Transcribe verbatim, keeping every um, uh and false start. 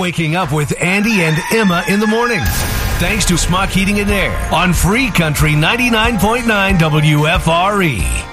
waking up with Andy and Emma in the morning. Thanks to Smock Heating and Air on Free Country ninety-nine point nine W F R E.